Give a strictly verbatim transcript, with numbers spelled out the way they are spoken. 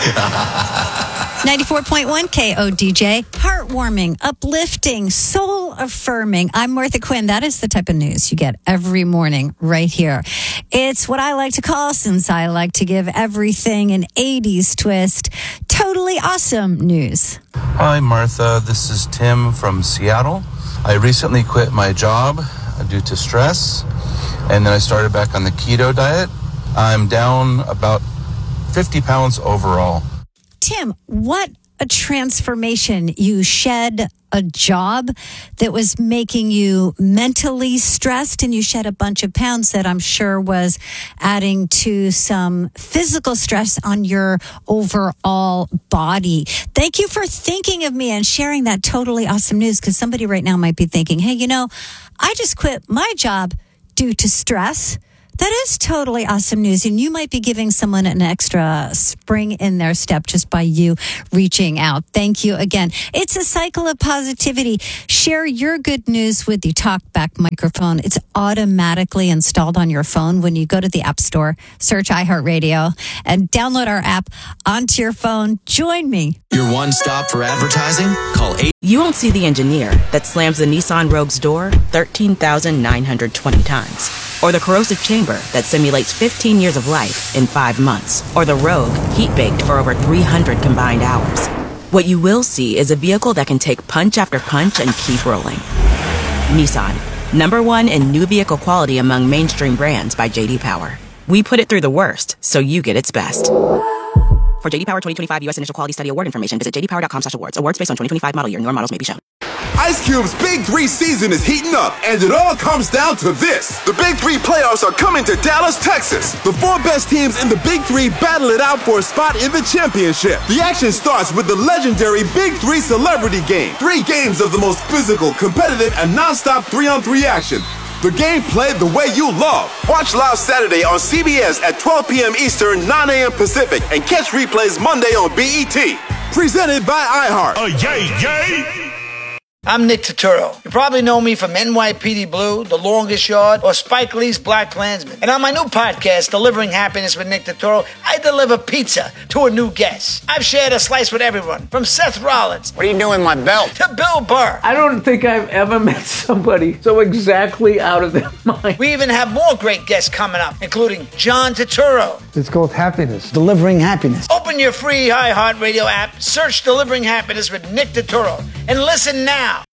ninety-four point one K O D J. Heartwarming, uplifting, soul affirming. I'm Martha Quinn. That is the type of news you get every morning right here. It's what I like to call, since I like to give everything an eighties twist, totally awesome news. Hi, Martha. This is Tim from Seattle. I recently quit my job due to stress, and then I started back on the keto diet. I'm down about fifty pounds overall. Tim, what a transformation. You shed a job that was making you mentally stressed, and you shed a bunch of pounds that I'm sure was adding to some physical stress on your overall body. Thank you for thinking of me and sharing that totally awesome news, because somebody right now might be thinking, hey, you know, I just quit my job due to stress. That is totally awesome news. And you might be giving someone an extra spring in their step just by you reaching out. Thank you again. It's a cycle of positivity. Share your good news with the TalkBack microphone. It's automatically installed on your phone when you go to the App Store, search iHeartRadio, and download our app onto your phone. Join me. Your one stop for advertising? Call eight. You won't see the engineer that slams the Nissan Rogue's door thirteen thousand nine hundred twenty times. Or the corrosive chamber that simulates fifteen years of life in five months. Or the Rogue heat-baked for over three hundred combined hours. What you will see is a vehicle that can take punch after punch and keep rolling. Nissan, number one in new vehicle quality among mainstream brands by J D Power. We put it through the worst, so you get its best. For J D Power twenty twenty-five U S Initial Quality Study Award information, visit j d power dot com slash awards. Awards based on twenty twenty-five model year. Newer models may be shown. Ice Cube's Big Three season is heating up, and it all comes down to this. The Big Three playoffs are coming to Dallas, Texas. The four best teams in the Big Three battle it out for a spot in the championship. The action starts with the legendary Big Three Celebrity Game. Three games of the most physical, competitive, and non-stop three-on-three action. The game played the way you love. Watch live Saturday on C B S at twelve p.m. Eastern, nine a.m. Pacific, and catch replays Monday on B E T. Presented by iHeart. Oh, yay, yay! I'm Nick Turturro. You probably know me from N Y P D Blue, The Longest Yard, or Spike Lee's Black Klansman. And on my new podcast, Delivering Happiness with Nick Turturro, I deliver pizza to a new guest. I've shared a slice with everyone, from Seth Rollins. What are you doing with my belt? To Bill Burr. I don't think I've ever met somebody so exactly out of their mind. We even have more great guests coming up, including John Turturro. It's called Happiness. Delivering Happiness. Open your free iHeartRadio app, search Delivering Happiness with Nick Turturro, and listen now.